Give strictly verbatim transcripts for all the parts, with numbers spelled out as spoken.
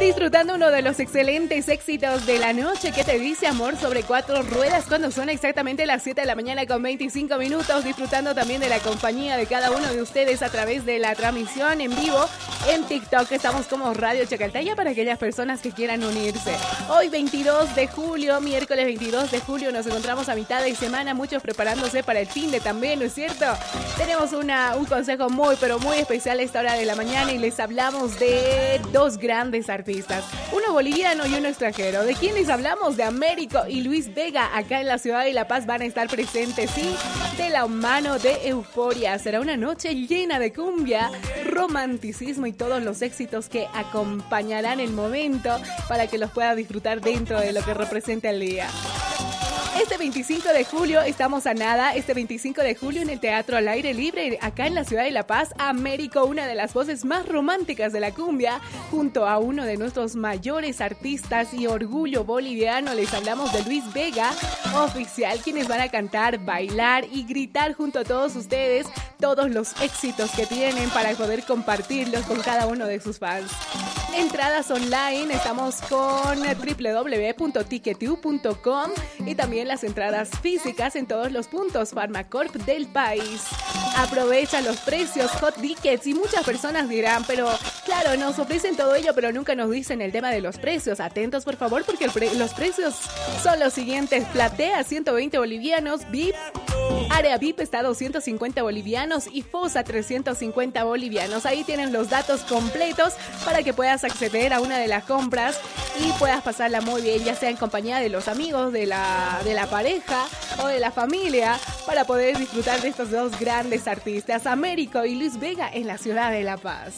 Disfrutando uno de los excelentes éxitos de la noche. ¿Qué te dice Amor sobre cuatro ruedas? Cuando son exactamente las siete de la mañana con veinticinco minutos. Disfrutando también de la compañía de cada uno de ustedes a través de la transmisión en vivo en TikTok. Estamos como Radio Chacaltaya para aquellas personas que quieran unirse. Hoy veintidós de julio, miércoles veintidós de julio, nos encontramos a mitad de semana. Muchos preparándose para el fin de también, ¿no es cierto? Tenemos una, un consejo muy, pero muy especial a esta hora de la mañana y les hablamos de dos grandes artistas. Uno boliviano y uno extranjero. ¿De quién les hablamos? De Américo y Luis Vega. Acá en la ciudad de La Paz van a estar presentes, sí, de la mano de Euforia. Será una noche llena de cumbia, romanticismo y todos los éxitos que acompañarán el momento para que los pueda disfrutar dentro de lo que representa el día. Este veinticinco de julio estamos a nada, este veinticinco de julio en el Teatro al Aire Libre, acá en la ciudad de La Paz, Américo, una de las voces más románticas de la cumbia, junto a uno de nuestros mayores artistas y orgullo boliviano, les hablamos de Luis Vega, oficial, quienes van a cantar, bailar y gritar junto a todos ustedes todos los éxitos que tienen para poder compartirlos con cada uno de sus fans. Entradas online, estamos con doble u doble u doble u punto ticketU punto com y también las entradas físicas en todos los puntos Farmacorp del país. Aprovecha los precios Hot Tickets y muchas personas dirán, pero claro, nos ofrecen todo ello, pero nunca nos dicen el tema de los precios. Atentos por favor, porque el pre- los precios son los siguientes: Platea ciento veinte bolivianos, V I P, Área V I P está doscientos cincuenta bolivianos y Fosa trescientos cincuenta bolivianos. Ahí tienes los datos completos para que puedas acceder a una de las compras y puedas pasarla muy bien, ya sea en compañía de los amigos, de la, de la pareja o de la familia, para poder disfrutar de estos dos grandes artistas, Américo y Luis Vega, en la ciudad de La Paz.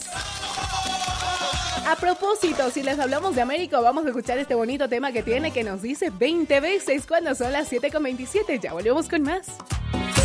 A propósito, si les hablamos de Américo, vamos a escuchar este bonito tema que tiene, que nos dice veinte veces cuando son las siete con veintisiete. Ya volvemos con más.